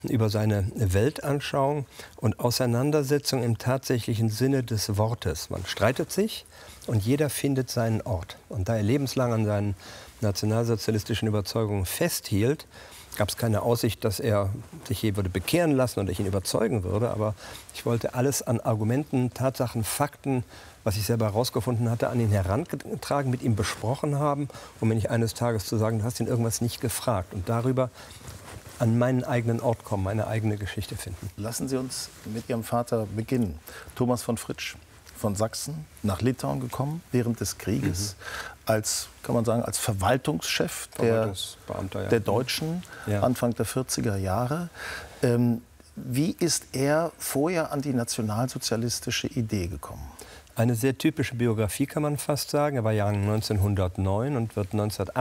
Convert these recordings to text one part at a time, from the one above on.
über seine Weltanschauung und Auseinandersetzung im tatsächlichen Sinne des Wortes. Man streitet sich und jeder findet seinen Ort. Und da er lebenslang an seinen nationalsozialistischen Überzeugungen festhielt, gab es keine Aussicht, dass er sich je würde bekehren lassen und ich ihn überzeugen würde. Aber ich wollte alles an Argumenten, Tatsachen, Fakten, was ich selber herausgefunden hatte, an ihn herangetragen, mit ihm besprochen haben, um mir nicht eines Tages zu sagen, du hast ihn irgendwas nicht gefragt. Und darüber an meinen eigenen Ort kommen, meine eigene Geschichte finden. Lassen Sie uns mit Ihrem Vater beginnen. Thomas von Fritsch, von Sachsen nach Litauen gekommen während des Krieges, als, kann man sagen, als Verwaltungschef der Deutschen, Anfang der 40er Jahre. Wie ist er vorher an die nationalsozialistische Idee gekommen? Eine sehr typische Biografie, kann man fast sagen. Er war Jahrgang 1909 und wird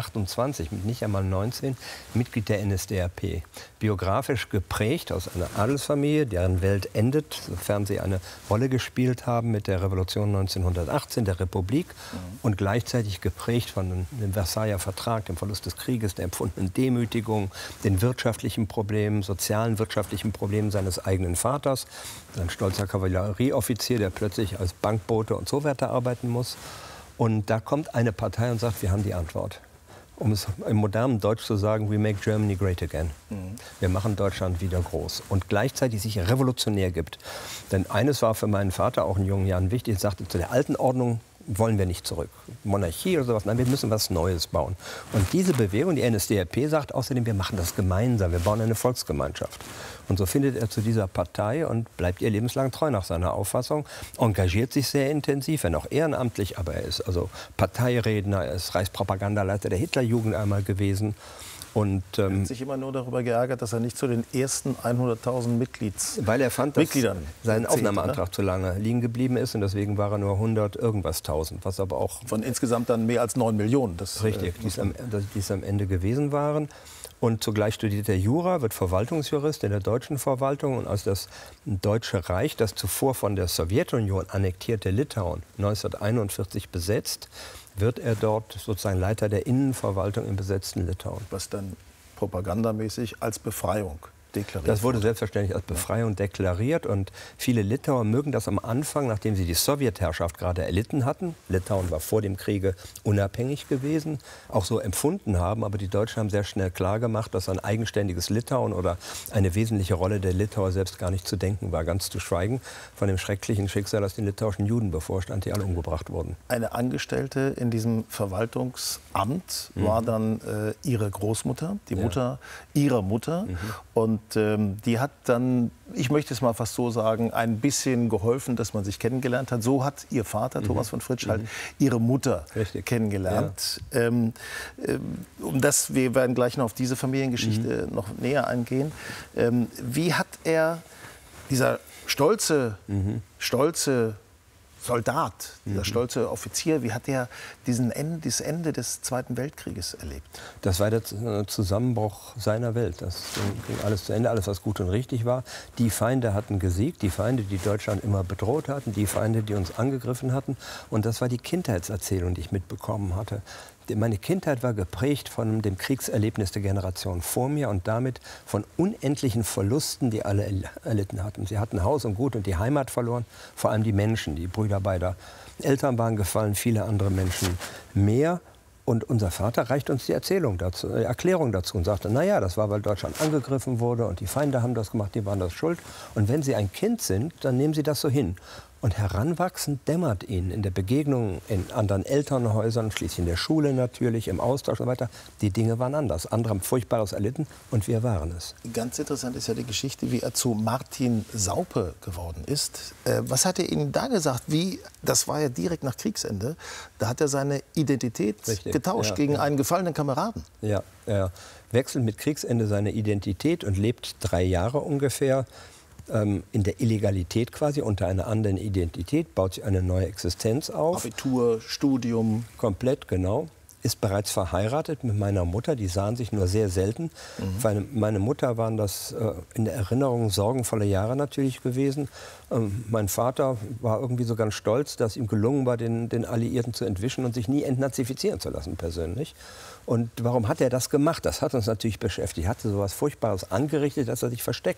1928, mit nicht einmal 19, Mitglied der NSDAP. Biografisch geprägt aus einer Adelsfamilie, deren Welt endet, sofern sie eine Rolle gespielt haben, mit der Revolution 1918, der Republik. Und gleichzeitig geprägt von dem Versailler Vertrag, dem Verlust des Krieges, der empfundenen Demütigung, den wirtschaftlichen Problemen, sozialen wirtschaftlichen Problemen seines eigenen Vaters. Ein stolzer Kavallerieoffizier, der plötzlich als Bankbote und so weiter arbeiten muss. Und da kommt eine Partei und sagt, wir haben die Antwort. Um es im modernen Deutsch zu sagen, we make Germany great again. Wir machen Deutschland wieder groß. Und gleichzeitig sich revolutionär gibt. Denn eines war für meinen Vater auch in jungen Jahren wichtig, er sagte, zu der alten Ordnung wollen wir nicht zurück. Monarchie oder sowas, nein, wir müssen was Neues bauen. Und diese Bewegung, die NSDAP, sagt außerdem, wir machen das gemeinsam, wir bauen eine Volksgemeinschaft. Und so findet er zu dieser Partei und bleibt ihr lebenslang treu nach seiner Auffassung, engagiert sich sehr intensiv, wenn auch ehrenamtlich, aber er ist also Parteiredner, er ist Reichspropagandaleiter der Hitlerjugend einmal gewesen. Und er hat sich immer nur darüber geärgert, dass er nicht zu den ersten 100.000 Mitgliedern, weil er fand, dass sein Aufnahmeantrag zu lange liegen geblieben ist und deswegen war er nur 100 irgendwas 1000, was aber auch von insgesamt dann mehr als 9 Millionen. Das, richtig, die es am Ende gewesen waren. Und zugleich studiert er Jura, wird Verwaltungsjurist in der deutschen Verwaltung. Und als das Deutsche Reich, das zuvor von der Sowjetunion annektierte Litauen 1941 besetzt, wird er dort sozusagen Leiter der Innenverwaltung im besetzten Litauen. Was dann propagandamäßig als Befreiung deklariert. Das wurde selbstverständlich als Befreiung deklariert und viele Litauer mögen das am Anfang, nachdem sie die Sowjetherrschaft gerade erlitten hatten, Litauen war vor dem Kriege unabhängig gewesen, auch so empfunden haben, aber die Deutschen haben sehr schnell klargemacht, dass ein eigenständiges Litauen oder eine wesentliche Rolle der Litauer selbst gar nicht zu denken war, ganz zu schweigen von dem schrecklichen Schicksal, das den litauischen Juden bevorstand, die alle umgebracht wurden. Eine Angestellte in diesem Verwaltungsamt war dann ihre Großmutter, die Mutter ihrer Mutter. Und die hat dann, ich möchte es mal fast so sagen, ein bisschen geholfen, dass man sich kennengelernt hat. So hat ihr Vater, Thomas von Fritsch, halt ihre Mutter kennengelernt. Ja. Wir werden gleich noch auf diese Familiengeschichte noch näher eingehen. Wie hat er, dieser stolze Soldat, dieser stolze Offizier, wie hat er das Ende des Zweiten Weltkrieges erlebt? Das war der Zusammenbruch seiner Welt. Das ging alles zu Ende, alles was gut und richtig war. Die Feinde hatten gesiegt, die Feinde, die Deutschland immer bedroht hatten, die Feinde, die uns angegriffen hatten. Und das war die Kindheitserzählung, die ich mitbekommen hatte. Meine Kindheit war geprägt von dem Kriegserlebnis der Generation vor mir und damit von unendlichen Verlusten, die alle erlitten hatten. Sie hatten Haus und Gut und die Heimat verloren, vor allem die Menschen. Die Brüder beider Eltern waren gefallen, viele andere Menschen mehr. Und unser Vater reicht uns die Erklärung dazu und sagte, naja, das war, weil Deutschland angegriffen wurde und die Feinde haben das gemacht, die waren das schuld. Und wenn Sie ein Kind sind, dann nehmen Sie das so hin. Und heranwachsend dämmert ihnen in der Begegnung in anderen Elternhäusern, schließlich in der Schule natürlich, im Austausch und so weiter, die Dinge waren anders. Andere haben Furchtbares erlitten und wir waren es. Ganz interessant ist ja die Geschichte, wie er zu Martin Saupe geworden ist. Was hat er Ihnen da gesagt? Das war ja direkt nach Kriegsende. Da hat er seine Identität getauscht gegen einen gefallenen Kameraden. Ja, er wechselt mit Kriegsende seine Identität und lebt 3 Jahre ungefähr in der Illegalität quasi, unter einer anderen Identität, baut sich eine neue Existenz auf. Abitur, Studium. Komplett, genau. Ist bereits verheiratet mit meiner Mutter, die sahen sich nur sehr selten. Für meine Mutter waren das in der Erinnerung sorgenvolle Jahre natürlich gewesen. Mein Vater war irgendwie so ganz stolz, dass ihm gelungen war, den Alliierten zu entwischen und sich nie entnazifizieren zu lassen persönlich. Und warum hat er das gemacht? Das hat uns natürlich beschäftigt. Er hatte so etwas Furchtbares angerichtet, dass er sich verstecken